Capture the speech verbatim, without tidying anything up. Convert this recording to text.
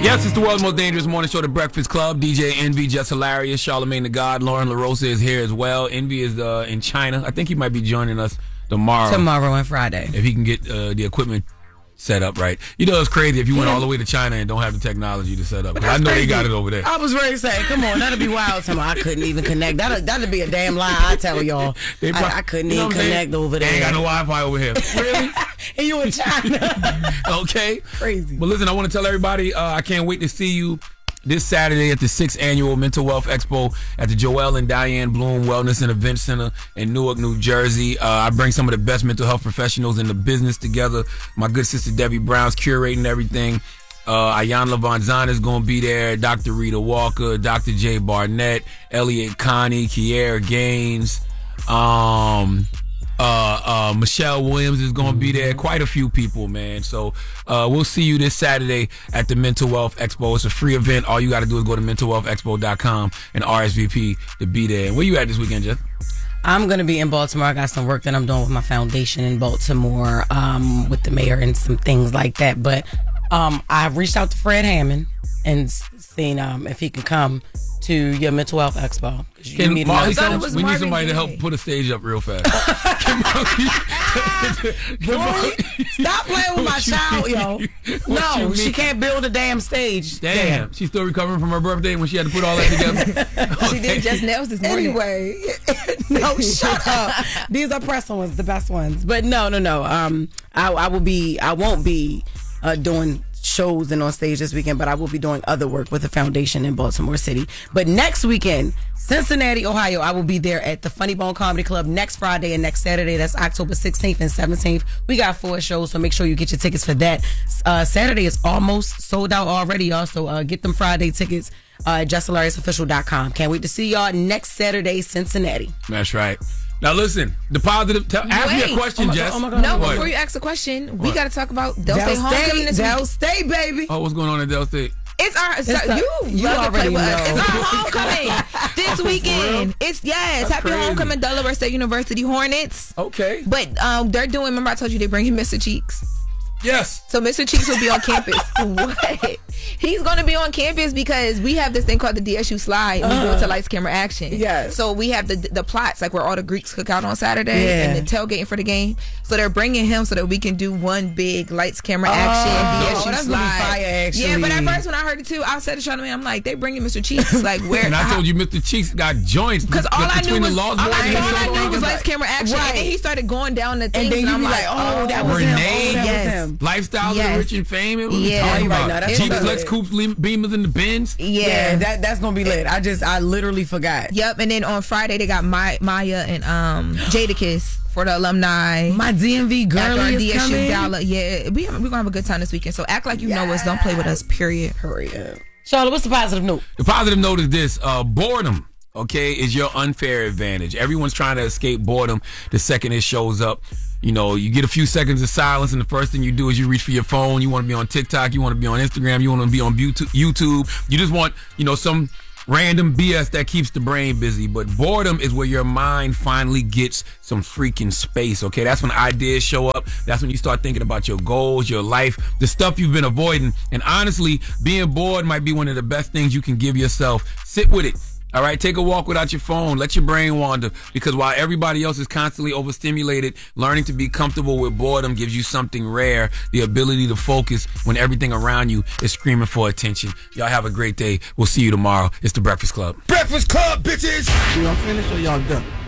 Yes, it's the world's most dangerous morning show, The Breakfast Club. D J Envy, Just Hilarious, Charlamagne the God, Lauren LaRosa is here as well. Envy is uh, in China. I think he might be joining us tomorrow. Tomorrow and Friday. If he can get uh, the equipment set up right. You know, it's crazy if you went all the way to China and don't have the technology to set up. I know crazy. They got it over there. I was ready to say, come on, that'd be wild. Tomorrow. I couldn't even connect. That'd, that'd be a damn lie, I tell y'all. They probably, I, I couldn't you know even connect over there. They ain't got no Wi-Fi over here. Really? And you in China. Okay. Crazy. But listen, I want to tell everybody, uh, I can't wait to see you this Saturday at the sixth Annual Mental Wealth Expo at the Joel and Diane Bloom Wellness and Event Center in Newark, New Jersey. Uh, I bring some of the best mental health professionals in the business together. My good sister Debbie Brown's curating everything. Uh, Ayan Levanzan is going to be there. Doctor Rita Walker, Doctor Jay Barnett, Elliot Connie, Kiera Gaines. Um... Uh, uh, Michelle Williams is going to be there. Quite a few people, man. So uh, we'll see you this Saturday at the Mental Wealth Expo. It's a free event. All you got to do is go to mental wealth expo dot com and R S V P to be there. And where you at this weekend, Jeff? I'm going to be in Baltimore. I got some work that I'm doing with my foundation in Baltimore um, with the mayor and some things like that. But um, I've reached out to Fred Hammond and seen um, if he can come to your Mental Health Expo. Can Marley come? We need somebody to help put a stage up real fast. Boy, stop playing with my child, yo. No, she can't build a damn stage. Damn. damn. She's still recovering from her birthday when she had to put all that together. Okay. She did just nails this morning. Anyway, no, shut up. These are press ones, the best ones. But no, no, no. Um, I, I will be, I won't be uh, doing shows and on stage this weekend, but I will be doing other work with the foundation in Baltimore City. But next weekend, Cincinnati, Ohio, I will be there at the Funny Bone Comedy Club next Friday and next Saturday. That's October sixteenth and seventeenth. We got four shows, so make sure you get your tickets for that. Uh, Saturday is almost sold out already, y'all, so uh, get them Friday tickets uh, at just hilarious official dot com. Can't wait to see y'all next Saturday, Cincinnati. That's right. Now listen, the positive. Tell, ask Wait. me a question, oh Jess. God, oh God, no, what? before you ask a question, we What? got to talk about Del Del State homecoming State, this Del week. State, baby. Oh, what's going on at Del State? It's our It's so, the- you, you love to play already with us. know. It's our homecoming this weekend. It's yes, That's happy crazy. homecoming, Delaware State University Hornets. Okay. But um, they're doing. Remember, I told you they bringing Mister Cheeks. Yes. So Mister Cheeks will be on campus. What? He's going to be on campus because we have this thing called the D S U slide. And uh, we go into lights, camera, action. Yes. So we have the the plots, like where all the Greeks cook out on Saturday Yeah. and the tailgating for the game. So they're bringing him so that we can do one big lights, camera, action, Oh, D S U that's slide. gonna be fire, actually. Yeah, but at first when I heard it too, I said to Charlamagne, I'm like, they bringing Mister Cheeks. Like where? And I told you Mister Cheeks got joints. Because all I knew between was the all laws board I, and all the I South knew was Africa. lights, camera, action. Right. And then he started going down the things, And then and you I'm be like, like, oh, that was him. Renee. Oh, that Yes. was him. Lifestyle of Yes. the rich and famous. What Yeah. we talking Oh, you're right. about? No, that's Jeep so Flex good. Coupes, Lim- Beamers in the Benz. Yeah. Yeah, that that's gonna be lit. I just I literally forgot. Yep, and then on Friday they got My, Maya and um Jadakiss for the alumni. My D M V After our girlie is D S U coming. gala. Yeah, we we're gonna have a good time this weekend. So act like you know us. Don't play with us. Period. Hurry up, Charlotte. What's the positive note? The positive note is this: uh, boredom. Okay, is your unfair advantage. Everyone's trying to escape boredom the second it shows up. You know, you get a few seconds of silence, and the first thing you do is you reach for your phone. You want to be on TikTok. You want to be on Instagram. You want to be on YouTube. You just want, you know, some random B S that keeps the brain busy. But boredom is where your mind finally gets some freaking space, okay? That's when ideas show up. That's when you start thinking about your goals, your life, the stuff you've been avoiding. And honestly, being bored might be one of the best things you can give yourself. Sit with it. All right, take a walk without your phone. Let your brain wander, because while everybody else is constantly overstimulated, learning to be comfortable with boredom gives you something rare, the ability to focus when everything around you is screaming for attention. Y'all have a great day. We'll see you tomorrow. It's The Breakfast Club. Breakfast Club, bitches! Y'all finished or y'all done?